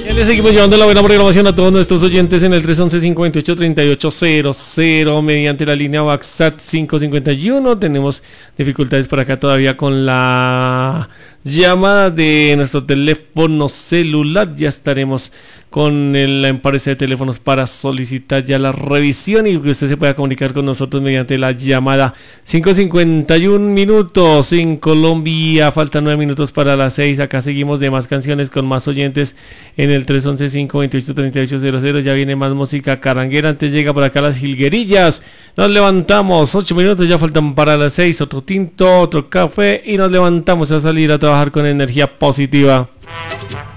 Les seguimos llevando la buena programación a todos nuestros oyentes en el 311-58-3800 mediante la línea WhatsApp 551. Tenemos dificultades por acá todavía con la llamada de nuestro teléfono celular. Ya estaremos con la empresa de teléfonos para solicitar ya la revisión y que usted se pueda comunicar con nosotros mediante la llamada. 5:51 minutos en Colombia, faltan 9 minutos para las 6. Acá seguimos de más canciones con más oyentes en el 311-528-3800. Ya viene más música caranguera. Antes llega por acá las jilguerillas. Nos levantamos, 8 minutos ya faltan para las 6. Otro tinto, otro café y nos levantamos a salir a trabajar con energía positiva.